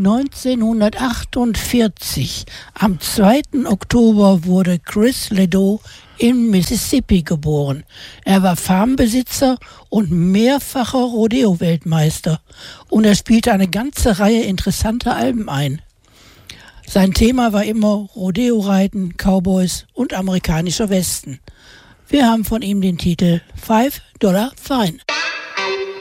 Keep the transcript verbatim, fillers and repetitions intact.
neunzehnhundertachtundvierzig, am zweiten Oktober, wurde Chris Ledoux in Mississippi geboren. Er war Farmbesitzer und mehrfacher Rodeo-Weltmeister und er spielte eine ganze Reihe interessanter Alben ein. Sein Thema war immer Rodeo-Reiten, Cowboys und amerikanischer Westen. Wir haben von ihm den Titel Five Dollar Fine.